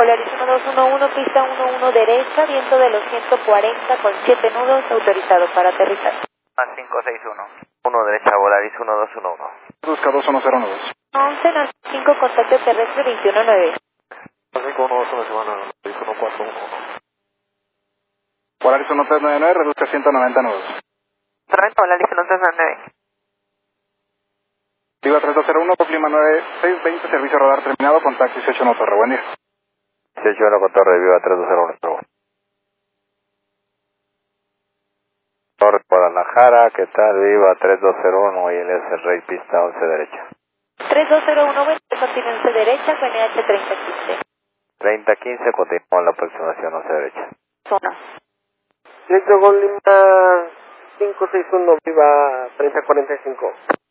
Polaris 1211, pista 11 derecha, viento de los 140 con 7 nudos, autorizado para aterrizar. 561. 1 derecha, Polaris 1211. Busca 2109. 11, 5, contacto terrestre 219. 5112, semana 1411. Polaris 1399, reduzca 190 nudos. Polaris 1399. Viva 3201, clima 9620, servicio radar terminado, contacto 181 Torre, buen día. 181 con Torre, Viva 3201. Torre Guadalajara, ¿qué tal? Viva 3201 y él es el Rey, pista 11 derecha. 3201, continúe derecha, VNH 3015. 3015, continúa la aproximación 11 derecha. Zona. Listo, con Lima 561, Viva 3045.